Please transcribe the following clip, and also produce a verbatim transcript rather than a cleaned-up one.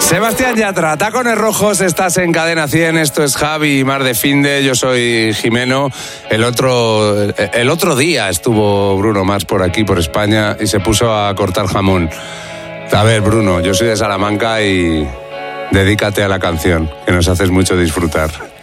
Sebastián Yatra, Tacones Rojos, estás en Cadena cien, esto es Javi y Mar de Finde, yo soy Jimeno. El otro, el otro día estuvo Bruno Mars por aquí, por España, y se puso a cortar jamón. A ver, Bruno, yo soy de Salamanca y dedícate a la canción, que nos haces mucho disfrutar.